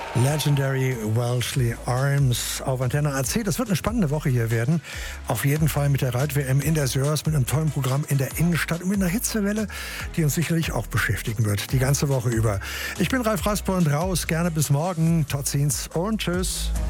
Legendary Welshly Arms auf Antenne AC. Das wird eine spannende Woche hier werden. Auf jeden Fall mit der Rad-WM in der Sörs, mit einem tollen Programm in der Innenstadt und mit einer Hitzewelle, die uns sicherlich auch beschäftigen wird, die ganze Woche über. Ich bin Ralf Rasper und raus. Gerne bis morgen. Tot ziens und tschüss.